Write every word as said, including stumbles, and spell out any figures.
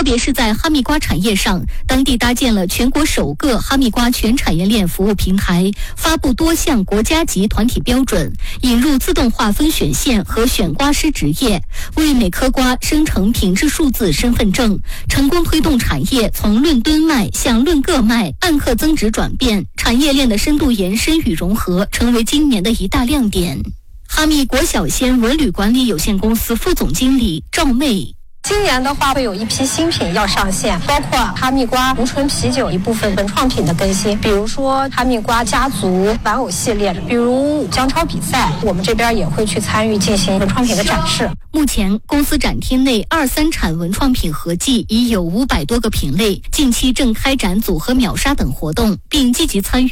别是在哈密瓜产业上，当地搭建了全国首个哈密瓜全产业链服务平台，发布多项国家级团体标准，引入自动划分选线和选瓜师职业，为每颗瓜生成品质数字身份证，成功推动产业从论吨卖向论个卖、按克增值转变，产业链的深度延伸与融合成为今年的一大亮点。哈密国小仙文旅管理有限公司副总经理赵妹。 今年的话会有一批新品要上线，包括哈密瓜无醇啤酒一部分文创品的更新，比如说哈密瓜家族玩偶系列，比如姜超比赛，我们这边也会去参与进行文创品的展示。 目前公司展厅内二三产文创品合计已有五百多个品类，近期正开展组合秒杀等活动，并积极参